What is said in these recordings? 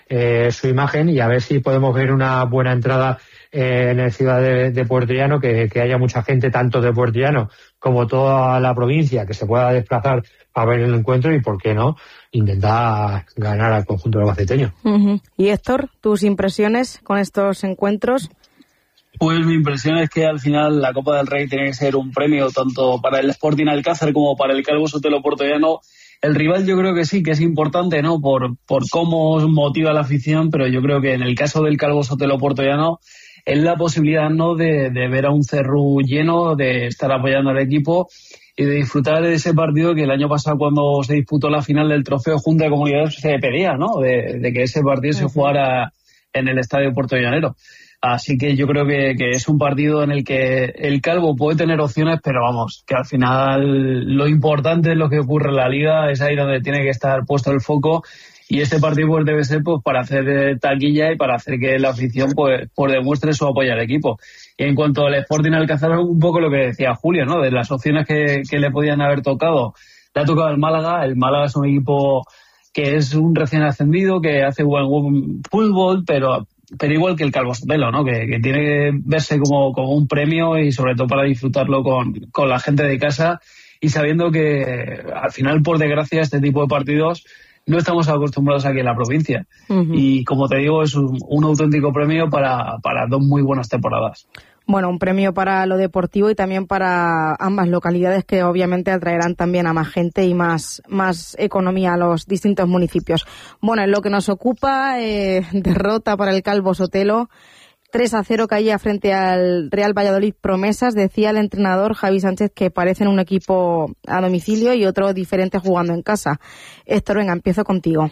su imagen, y a ver si podemos ver una buena entrada en el Ciudad de Puerto Llano, que haya mucha gente, tanto de Puerto Llano como toda la provincia, que se pueda desplazar para ver el encuentro y, ¿por qué no?, intentar ganar al conjunto albaceteño. Uh-huh. Y Héctor, ¿tus impresiones con estos encuentros? Pues mi impresión es que al final la Copa del Rey tiene que ser un premio tanto para el Sporting Alcázar como para el Calvo Sotelo Puertollano. El rival yo creo que sí, que es importante, ¿no?, por cómo motiva la afición, pero yo creo que en el caso del Calvo Sotelo Puertollano es la posibilidad, ¿no?, de ver a un Cerrú lleno, de estar apoyando al equipo y de disfrutar de ese partido que el año pasado, cuando se disputó la final del Trofeo Junta de Comunidades, se pedía, ¿no?, de que ese partido se jugara en el Estadio Puertollanero. Así que yo creo que es un partido en el que el Calvo puede tener opciones, pero vamos, que al final lo importante es lo que ocurre en la Liga, es ahí donde tiene que estar puesto el foco. Y este partido pues debe ser pues para hacer taquilla y para hacer que la afición pues demuestre su apoyo al equipo. Y en cuanto al Sporting Alcázar, un poco lo que decía Julio, ¿no?, de las opciones que le podían haber tocado. Le ha tocado el Málaga. El Málaga es un equipo que es un recién ascendido, que hace buen fútbol, pero igual que el Calvo Sotelo, ¿no?, que tiene que verse como un premio, y sobre todo para disfrutarlo con la gente de casa, y sabiendo que al final, por desgracia, este tipo de partidos no estamos acostumbrados aquí en la provincia. Uh-huh. Y como te digo, es un auténtico premio para dos muy buenas temporadas. Bueno, un premio para lo deportivo y también para ambas localidades, que obviamente atraerán también a más gente y más economía a los distintos municipios. Bueno, en lo que nos ocupa, derrota para el Calvo Sotelo, 3-0 caía frente al Real Valladolid Promesas. Decía el entrenador Javi Sánchez que parecen un equipo a domicilio y otro diferente jugando en casa. Héctor, venga, empiezo contigo.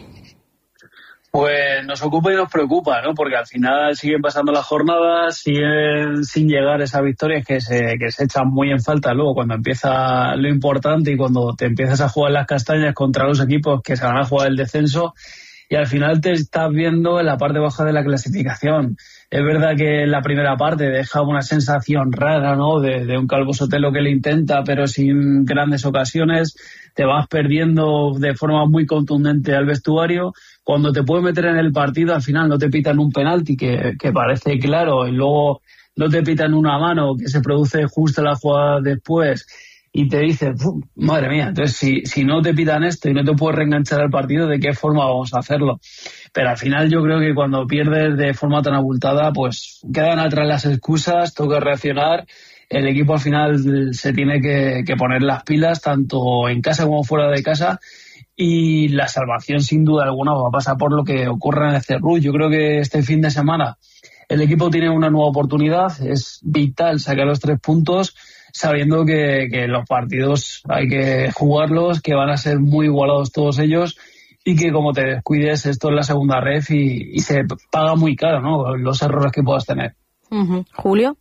Pues nos ocupa y nos preocupa, ¿no?, porque al final siguen pasando las jornadas, siguen sin llegar esas victorias que se echan muy en falta luego cuando empieza lo importante y cuando te empiezas a jugar las castañas contra los equipos que se van a jugar el descenso, y al final te estás viendo en la parte baja de la clasificación. Es verdad que en la primera parte deja una sensación rara, ¿no?, de un Calvo Sotelo que le intenta, pero sin grandes ocasiones. Te vas perdiendo de forma muy contundente al vestuario. Cuando te puedes meter en el partido, al final no te pitan un penalti que parece claro, y luego no te pitan una mano que se produce justo la jugada después, y te dices, madre mía, entonces si no te pitan esto y no te puedes reenganchar al partido, ¿de qué forma vamos a hacerlo? Pero al final yo creo que cuando pierdes de forma tan abultada, pues quedan atrás las excusas, toca reaccionar. El equipo al final se tiene que poner las pilas, tanto en casa como fuera de casa, y la salvación sin duda alguna va a pasar por lo que ocurra en el Cerrú. Yo creo que este fin de semana el equipo tiene una nueva oportunidad, es vital sacar los 3 puntos, sabiendo que los partidos hay que jugarlos, que van a ser muy igualados todos ellos, y que como te descuides, esto es la segunda ref y se paga muy caro, ¿no?, los errores que puedas tener. Uh-huh. Julio.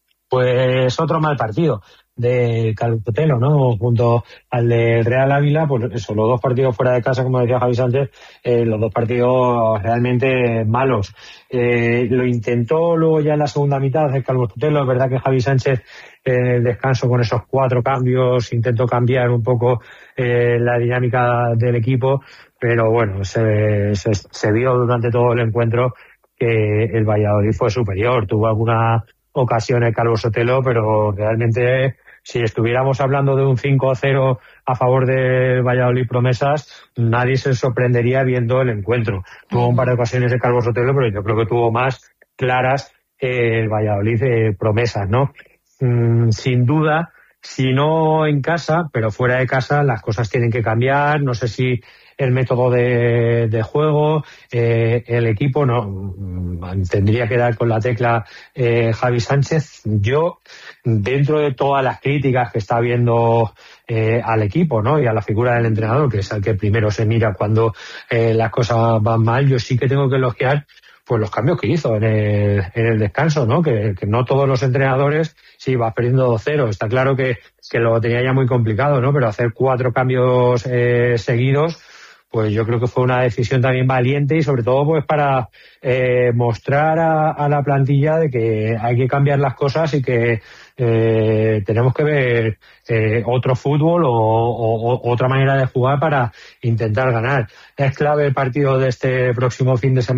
Pues otro mal partido de Calvo Sotelo, ¿no?, junto al de Real Ávila. Pues eso, los 2 partidos fuera de casa, como decía Javi Sánchez, los 2 partidos realmente malos. Lo intentó luego ya en la segunda mitad el Calvo Sotelo. Es verdad que Javi Sánchez en el descanso, con esos 4 cambios, intentó cambiar un poco la dinámica del equipo, pero bueno, se vio durante todo el encuentro que el Valladolid fue superior. Tuvo alguna ocasión el Calvo Sotelo, pero realmente, si estuviéramos hablando de un 5-0 a favor de Valladolid Promesas, nadie se sorprendería viendo el encuentro. Tuvo un par de ocasiones el Calvo Sotelo, pero yo creo que tuvo más claras el Valladolid Promesas, ¿no? Sin duda, si no en casa, pero fuera de casa, las cosas tienen que cambiar. No sé si el método de juego, el equipo, no tendría que dar con la tecla Javi Sánchez. Yo, dentro de todas las críticas que está habiendo al equipo, ¿no?, y a la figura del entrenador, que es al que primero se mira cuando las cosas van mal, yo sí que tengo que elogiar pues los cambios que hizo en el descanso, ¿no? Que no todos los entrenadores, sí, vas perdiendo 2-0, está claro que lo tenía ya muy complicado, ¿no? Pero hacer 4 cambios seguidos, pues yo creo que fue una decisión también valiente, y sobre todo pues para mostrar a la plantilla de que hay que cambiar las cosas y que tenemos que ver otro fútbol o otra manera de jugar para intentar ganar. Es clave el partido de este próximo fin de semana